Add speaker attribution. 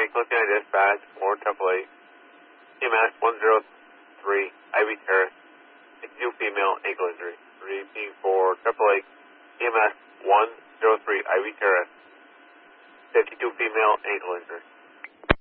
Speaker 1: County, Clinton Dispatch, or AAA, EMS 103, Ivy Terrace, 62 female, ankle injury. Repeating for AAA, EMS 103, Ivy Terrace, 52 female, ankle injury.